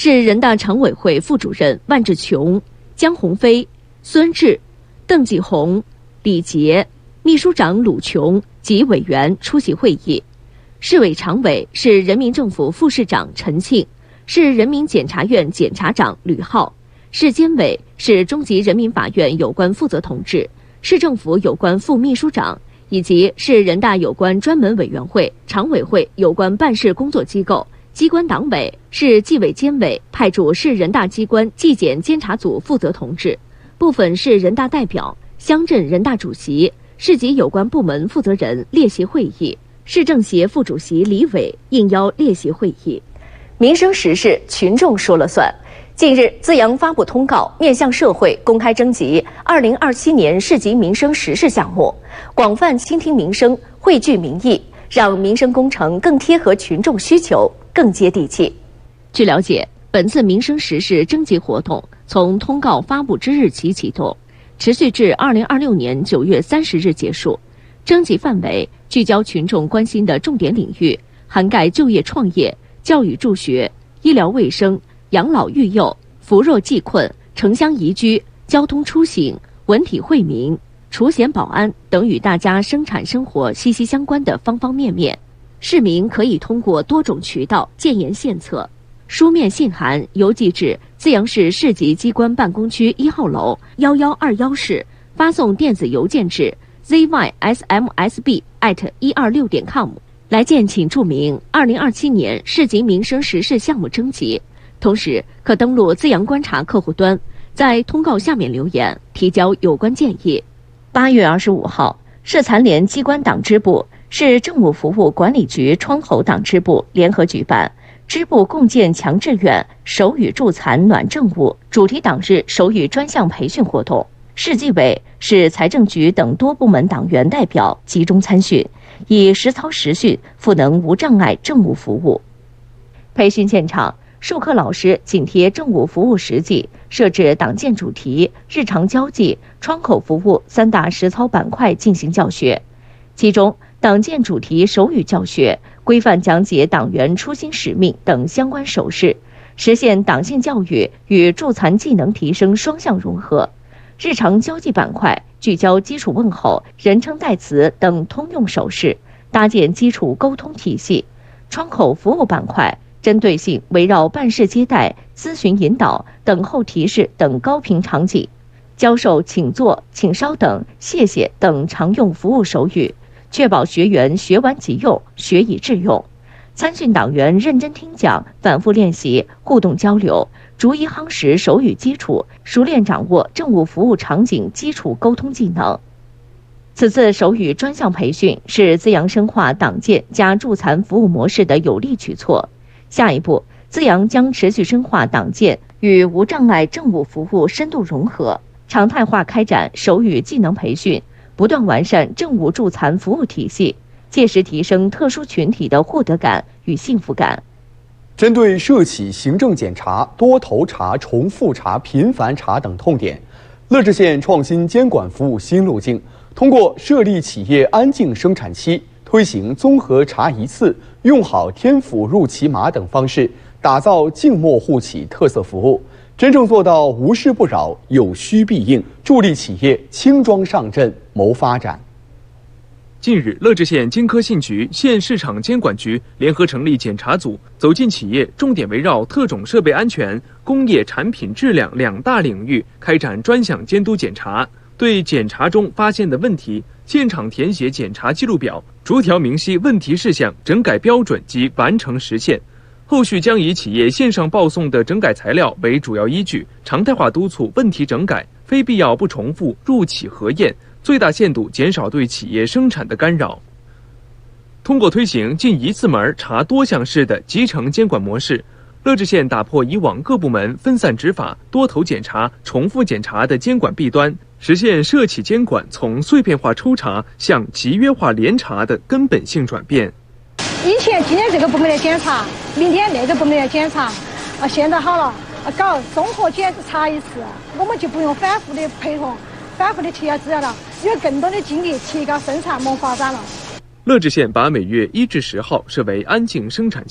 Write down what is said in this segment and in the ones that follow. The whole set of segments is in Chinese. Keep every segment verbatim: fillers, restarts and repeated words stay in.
市人大常委会副主任万志琼、江鸿飞、孙志、邓继红、李杰、秘书长鲁琼及委员出席会议。市委常委是人民政府副市长陈庆，市人民检察院检察长吕浩，市监委是中级人民法院有关负责同志，市政府有关副秘书长，以及市人大有关专门委员会、常委会有关办事工作机构、机关党委、市纪委监委派驻市人大机关纪检监察组负责同志，部分市人大代表、乡镇人大主席、市级有关部门负责人列席会议。市政协副主席李伟应邀列席会议。民生时事，群众说了算。近日，资阳发布通告，面向社会公开征集二零二七年市级民生实事项目，广泛倾听民生，汇聚民意，让民生工程更贴合群众需求，更接地气。据了解，本次民生实事征集活动从通告发布之日起启动，持续至二零二六年九月三十日结束。征集范围聚焦群众关心的重点领域，涵盖就业创业、教育助学、医疗卫生、养老育幼、扶弱济困、城乡宜居、交通出行、文体惠民、除险保安等与大家生产生活息息相关的方方面面。市民可以通过多种渠道建言献策，书面信函邮寄至资阳市市级机关办公区一号楼幺幺二幺室，发送电子邮件至 z y s m s b at 一二六点 com。来件请注明二零二七年市级民生实事项目征集，同时可登录资阳观察客户端，在通告下面留言提交有关建议。八月二十五号，市残联机关党支部、市政务服务管理局窗口党支部联合举办支部共建强志愿手语助残暖政务主题党日手语专项培训活动。市纪委、市财政局等多部门党员代表集中参训，以实操实训赋能无障碍政务服务。培训现场，授课老师紧贴政务服务实际，设置党建主题、日常交际、窗口服务三大实操板块进行教学。其中，党建主题手语教学规范讲解党员初心使命等相关手势，实现党性教育与助残技能提升双向融合。日常交际板块聚焦基础问候、人称代词等通用手势，搭建基础沟通体系。窗口服务板块针对性围绕办事接待、咨询引导、等候提示等高频场景，教授请坐、请稍等、谢谢等常用服务手语，确保学员学完即用、学以致用。参训党员认真听讲，反复练习，互动交流，逐一夯实手语基础，熟练掌握政务服务场景基础沟通技能。此次手语专项培训是资阳深化党建加助残服务模式的有力举措。下一步，资阳将持续深化党建与无障碍政务服务深度融合，常态化开展手语技能培训，不断完善政务助残服务体系，切实提升特殊群体的获得感与幸福感。 针对涉企行政检查、多头查、重复查、频繁查等痛点，乐至县创新监管服务新路径，通过设立企业安静生产期、推行综合查一次、用好天府入企码等方式，打造静默护企特色服务，真正做到无事不扰、有需必应，助力企业轻装上阵谋发展。 近日，乐至县经科信局、县市场监管局联合成立检查组，走进企业，重点围绕特种设备安全、工业产品质量两大领域开展专项监督检查，对检查中发现的问题，现场填写检查记录表，逐条明晰问题事项整改标准及完成实现。后续将以企业线上报送的整改材料为主要依据，常态化督促问题整改，非必要不重复入企核验，最大限度减少对企业生产的干扰。通过推行进一次门查多项式的集成监管模式，乐至县打破以往各部门分散执法、多头检查、重复检查的监管弊端，实现涉企监管从碎片化抽查向集约化联查的根本性转变。 以前今天这个部门来检查，明天那个部门来检查，啊，现在好了，啊，搞综合检查一次，我们就不用反复的陪同、反复的提交资料了，有更多的精力提高生产谋发展了。 乐至县把每月一至十号设为安静生产期，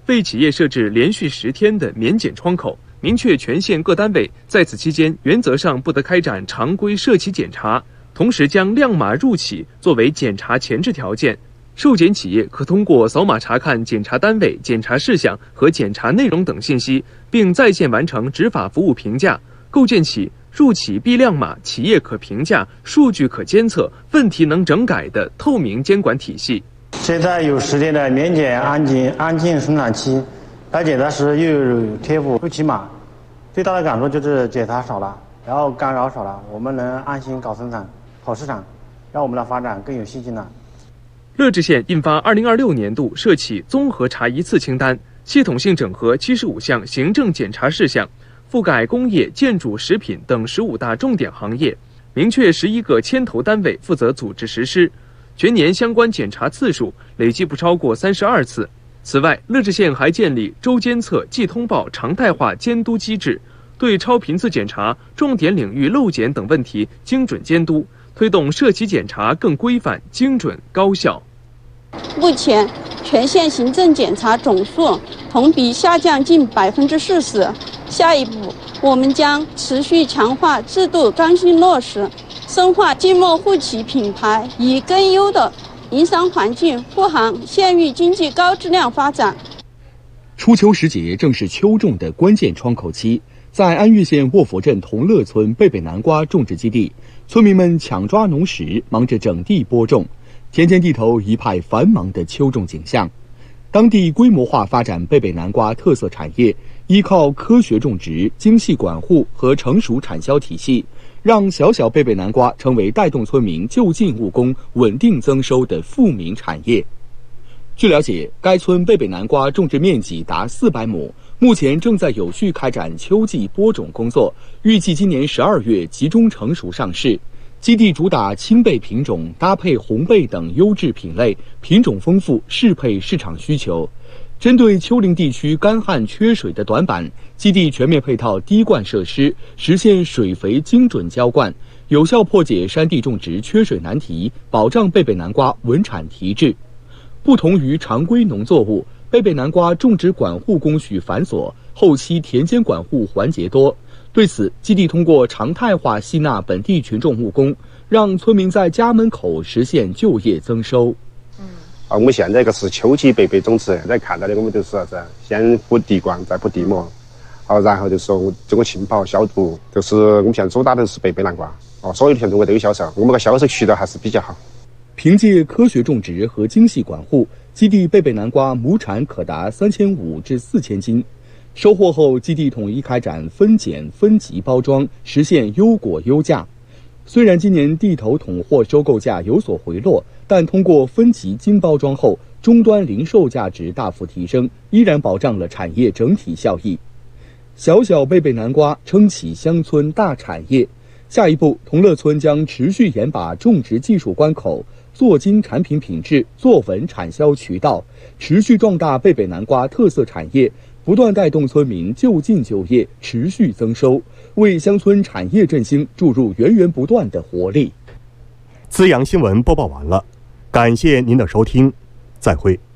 为企业设置连续十天的免检窗口，明确全县各单位在此期间原则上不得开展常规涉企检查，同时将亮码入企作为检查前置条件。受检企业可通过扫码查看检查单位、检查事项和检查内容等信息，并在线完成执法服务评价，构建起入企必亮码、企业可评价、数据可监测、问题能整改的透明监管体系。 现在有十天的免检安静安静生产期，来检查时又有贴补入企码，最大的感受就是检查少了，然后干扰少了，我们能安心搞生产、跑市场，让我们的发展更有信心了。 乐至县印发二零二六年度涉企综合查一次清单，系统性整合七十五项行政检查事项，覆盖工业、建筑、食品等十五大重点行业，明确十一个牵头单位负责组织实施，全年相关检查次数累计不超过三十二次。此外，乐至县还建立周监测、季通报常态化监督机制，对超频次检查、重点领域漏检等问题精准监督，推动涉企检查更规范、精准、高效。 目前，全县行政检查总数同比下降近百分之四十。下一步，我们将持续强化制度刚性落实，深化静默护企品牌，以更优的营商环境护航县域经济高质量发展。 初秋时节正是秋种的关键窗口期，在安岳县卧佛镇同乐村贝贝南瓜种植基地，村民们抢抓农时，忙着整地播种，田间地头一派繁忙的秋种景象。当地规模化发展贝贝南瓜特色产业，依靠科学种植、精细管护和成熟产销体系，让小小贝贝南瓜成为带动村民就近务工、稳定增收的富民产业。据了解，该村贝贝南瓜种植面积达四百亩，目前正在有序开展秋季播种工作，预计今年十二月集中成熟上市。基地主打青贝品种，搭配红贝等优质品类，品种丰富，适配市场需求。针对丘陵地区干旱缺水的短板，基地全面配套滴灌设施，实现水肥精准浇灌，有效破解山地种植缺水难题，保障贝贝南瓜稳产提质。不同于常规农作物，贝贝南瓜种植管护工序繁琐，后期田间管护环节多。对此，基地通过常态化吸纳本地群众务工，让村民在家门口实现就业增收。 嗯，啊，我们现在这个是秋季贝贝种植，大家看到的我们就是啥子？先铺地灌，再铺地膜，好，然后就是经过浸泡消毒，就是我们现在主打的是贝贝南瓜，哦，所有的品种都有销售，我们的销售渠道还是比较好。 凭借科学种植和精细管护，基地贝贝南瓜亩产可达三千五至四千斤。收获后，基地统一开展分拣、分级包装，实现优果优价。虽然今年地头统货收购价有所回落，但通过分级精包装后，终端零售价值大幅提升，依然保障了产业整体效益。小小贝贝南瓜撑起乡村大产业。下一步，同乐村将持续严把种植技术关口，做精产品品质，做稳产销渠道，持续壮大贝贝南瓜特色产业，不断带动村民就近就业，持续增收，为乡村产业振兴注入源源不断的活力。 资阳新闻播报完了，感谢您的收听，再会。